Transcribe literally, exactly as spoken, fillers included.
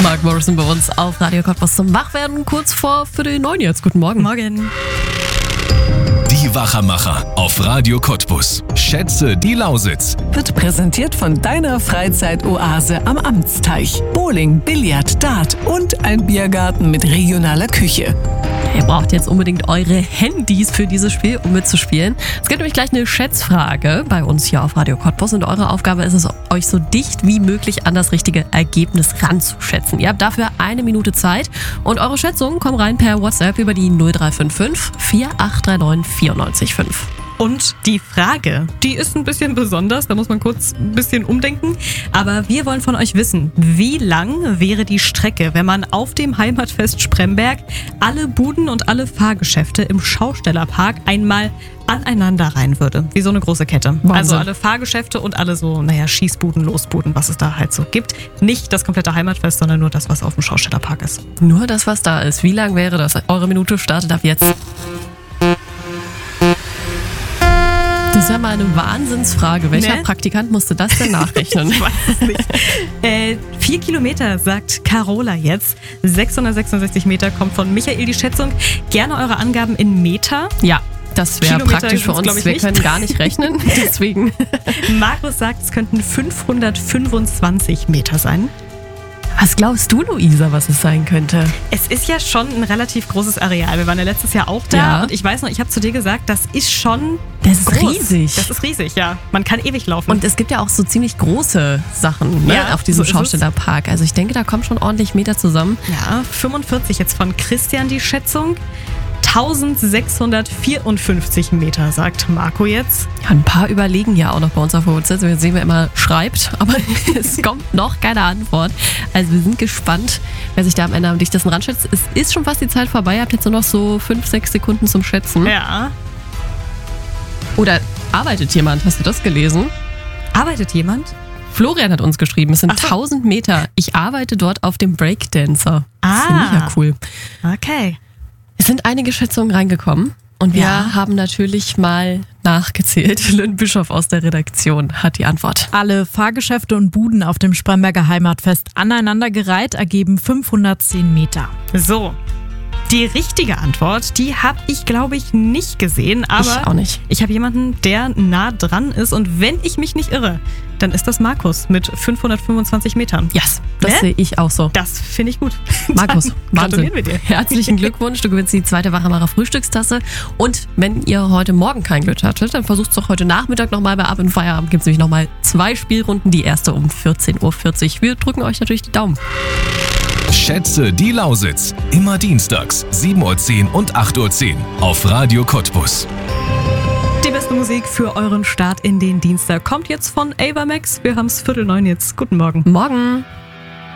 Mark Morrison bei uns auf Radio Cottbus zum Wachwerden, kurz vor Viertel neun jetzt. Guten Morgen. Morgen. Die Wachermacher auf Radio Cottbus. Schätze die Lausitz. Wird präsentiert von deiner Freizeitoase am Amtsteich. Bowling, Billard, Dart und ein Biergarten mit regionaler Küche. Ihr braucht jetzt unbedingt eure Handys für dieses Spiel, um mitzuspielen. Es gibt nämlich gleich eine Schätzfrage bei uns hier auf Radio Cottbus und eure Aufgabe ist es, euch so dicht wie möglich an das richtige Ergebnis ranzuschätzen. Ihr habt dafür eine Minute Zeit und eure Schätzungen kommen rein per WhatsApp über die null drei fünf fünf, vier acht drei neun, vier neun fünf. Und die Frage, die ist ein bisschen besonders, da muss man kurz ein bisschen umdenken. Aber wir wollen von euch wissen, wie lang wäre die Strecke, wenn man auf dem Heimatfest Spremberg alle Buden und alle Fahrgeschäfte im Schaustellerpark einmal aneinander rein würde. Wie so eine große Kette. Wahnsinn. Also alle Fahrgeschäfte und alle so, naja, Schießbuden, Losbuden, was es da halt so gibt. Nicht das komplette Heimatfest, sondern nur das, was auf dem Schaustellerpark ist. Nur das, was da ist. Wie lang wäre das? Eure Minute startet ab jetzt. Das ist ja mal eine Wahnsinnsfrage. Welcher Ne? Praktikant musste das denn nachrechnen? Ich weiß es nicht. äh, vier Kilometer, sagt Carola jetzt. sechshundertsechsundsechzig Meter kommt von Michael die Schätzung. Gerne eure Angaben in Meter. Ja, das wäre Kilometer praktisch für sind's, uns. glaub ich, Wir nicht. können gar nicht rechnen. Deswegen. Markus sagt, es könnten fünfhundertfünfundzwanzig Meter sein. Was glaubst du, Luisa, was es sein könnte? Es ist ja schon ein relativ großes Areal. Wir waren ja letztes Jahr auch da Ja. und ich weiß noch, ich habe zu dir gesagt, das ist schon Das ist groß. riesig. Das ist riesig, ja. Man kann ewig laufen. Und es gibt ja auch so ziemlich große Sachen, ne, Ja, auf diesem so ist es. Schaustellerpark. Also ich denke, da kommen schon ordentlich Meter zusammen. ja, fünfundvierzig jetzt von Christian die Schätzung. eintausendsechshundertvierundfünfzig Meter, sagt Marco jetzt. Ja, ein paar überlegen ja auch noch bei uns auf WhatsApp. Jetzt sehen wir immer, schreibt, aber es kommt noch keine Antwort. Also wir sind gespannt, wer sich da am Ende am dichtesten ranschätzt. Es ist schon fast die Zeit vorbei. Ihr habt jetzt nur noch so fünf, sechs Sekunden zum Schätzen. Ja. Oder arbeitet jemand? Hast du das gelesen? Arbeitet jemand? Florian hat uns geschrieben, es sind Ach so. tausend Meter. Ich arbeite dort auf dem Breakdancer. Das Ah. finde ich ja cool. Okay. Es sind einige Schätzungen reingekommen und wir Ja. haben natürlich mal nachgezählt. Lynn Bischof aus der Redaktion hat die Antwort. Alle Fahrgeschäfte und Buden auf dem Spremberger Heimatfest aneinandergereiht ergeben fünfhundertzehn Meter. So. Die richtige Antwort, die habe ich, glaube ich, nicht gesehen. Aber Ich auch nicht. ich habe jemanden, der nah dran ist. Und wenn ich mich nicht irre, dann ist das Markus mit fünfhundertfünfundzwanzig Metern. Yes, das Ne? sehe ich auch so. Das finde ich gut. Markus, Dann Wahnsinn. gratulieren wir dir. Herzlichen Glückwunsch, du gewinnst die zweite Wachamacher Frühstückstasse. Und wenn ihr heute Morgen kein Glück hattet, dann versucht es doch heute Nachmittag nochmal. Bei Ab- und Feierabend gibt es nämlich nochmal zwei Spielrunden. Die erste um vierzehn Uhr vierzig. Wir drücken euch natürlich die Daumen. Schätze die Lausitz. Immer dienstags, sieben Uhr zehn und acht Uhr zehn auf Radio Cottbus. Die beste Musik für euren Start in den Dienstag kommt jetzt von Ava Max. Wir haben es Viertel neun jetzt. Guten Morgen. Morgen.